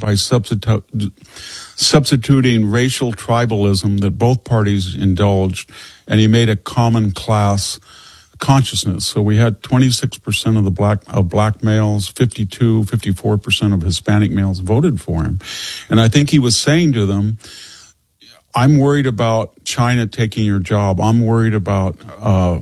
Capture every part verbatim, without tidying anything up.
by substitu- substituting racial tribalism that both parties indulged, and he made a common class consciousness. So we had twenty-six percent of the black of black males, fifty-two, fifty-four percent of Hispanic males voted for him. And I think he was saying to them, I'm worried about China taking your job. I'm worried about uh,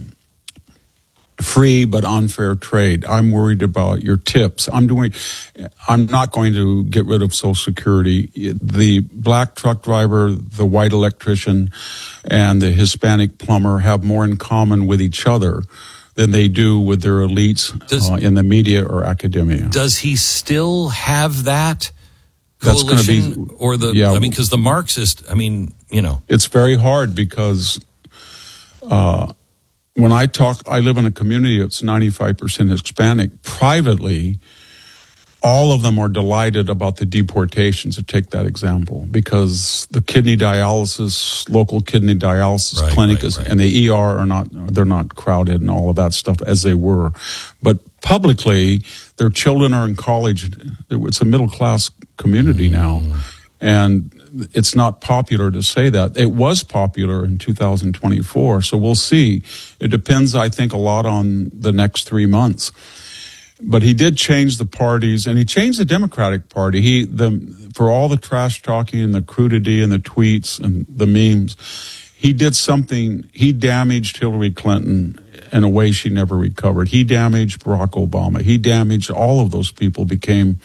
free but unfair trade. I'm worried about your tips. I'm doing, I'm not going to get rid of Social Security. The black truck driver, the white electrician, and the Hispanic plumber have more in common with each other than they do with their elites does, uh, in the media or academia. Does he still have that coalition? That's going to be, or the, yeah, I mean, because the Marxist, I mean, you know. It's very hard because, uh, when I talk, I live in a community that's ninety-five percent Hispanic. Privately, all of them are delighted about the deportations, to take that example, because the kidney dialysis, local kidney dialysis right, clinic right, is, right. and the E R are not, they're not crowded and all of that stuff as they were. But publicly, their children are in college. It's a middle class community now. And it's not popular to say that. It was popular in two thousand twenty-four, so we'll see. It depends, I think, a lot on the next three months. But he did change the parties, and he changed the Democratic Party. He, the, for all the trash talking and the crudity and the tweets and the memes, he did something. He damaged Hillary Clinton in a way she never recovered. He damaged Barack Obama. He damaged all of those people. Became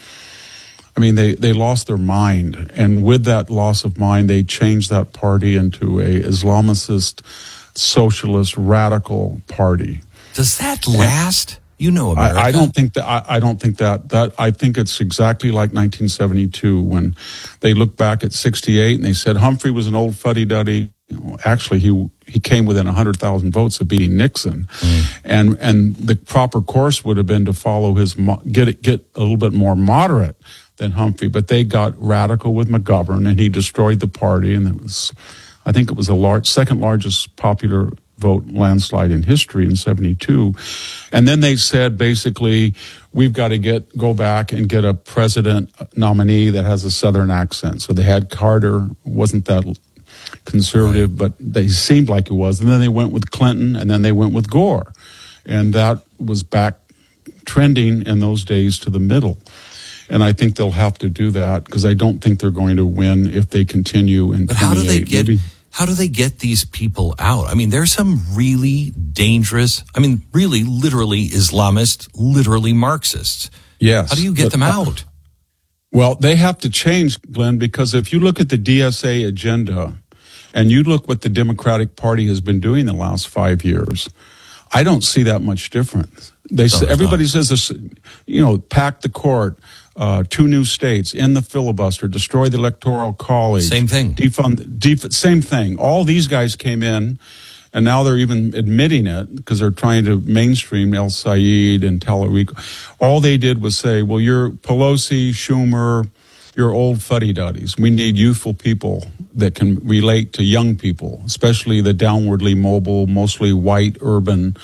I mean, they, they lost their mind. And with that loss of mind, they changed that party into a Islamicist, socialist, radical party. Does that last? You know America. I, I don't think that, I, I don't think that, that, I think it's exactly like nineteen seventy-two when they look back at sixty-eight and they said Humphrey was an old fuddy-duddy. Actually, he he came within one hundred thousand votes of beating Nixon. Mm. And and the proper course would have been to follow his, get it, get a little bit more moderate than Humphrey, but they got radical with McGovern, and he destroyed the party, and it was, I think it was the large, second largest popular vote landslide in history in seventy-two. And then they said, basically, we've got to get go back and get a president nominee that has a Southern accent. So they had Carter, wasn't that conservative, but they seemed like it was. And then they went with Clinton, and then they went with Gore. And that was back trending in those days to the middle. And I think they'll have to do that because I don't think they're going to win if they continue in But how do they get Maybe. how do they get these people out? I mean, there's some really dangerous, I mean, really literally Islamist, literally Marxists. Yes. How do you get but, them out? Well, they have to change, Glenn, because if you look at the D S A agenda and you look what the Democratic Party has been doing the last five years, I don't see that much difference. They no, everybody not. says this, you know, pack the court. Uh, two new states, in the filibuster, destroy the Electoral College. Same thing. Defund, def, same thing. All these guys came in, and now they're even admitting it because they're trying to mainstream El Sayed and Tallarico. All they did was say, well, you're Pelosi, Schumer, you're old fuddy-duddies. We need youthful people that can relate to young people, especially the downwardly mobile, mostly white, urban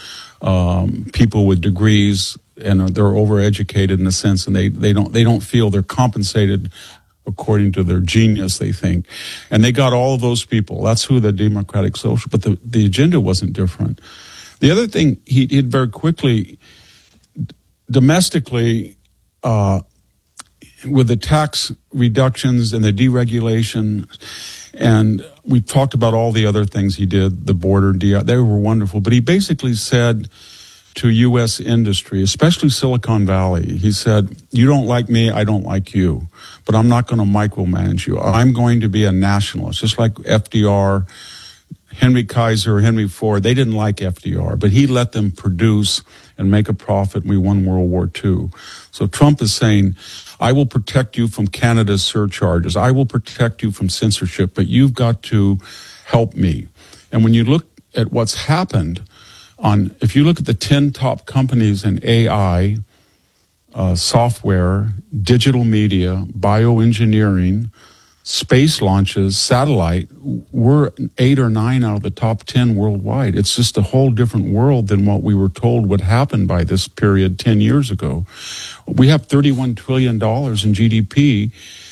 um, people with degrees, and they're overeducated in a sense, and they, they don't they don't feel they're compensated according to their genius, they think. And they got all of those people. That's who the Democratic Social, but the, the agenda wasn't different. The other thing he did very quickly, domestically, uh, with the tax reductions and the deregulation, and we talked about all the other things he did, the border, they were wonderful, but he basically said to U S industry, especially Silicon Valley, he said, you don't like me, I don't like you, but I'm not going to micromanage you. I'm going to be a nationalist, just like F D R, Henry Kaiser, Henry Ford. They didn't like F D R, but he let them produce and make a profit, and we won World War Two. So Trump is saying, I will protect you from Canada's surcharges. I will protect you from censorship, but you've got to help me. And when you look at what's happened, on, if you look at the ten top companies in A I, uh, software, digital media, bioengineering, space launches, satellite, we're eight or nine out of the top ten worldwide. It's just a whole different world than what we were told would happen by this period ten years ago. We have thirty-one trillion dollars in G D P,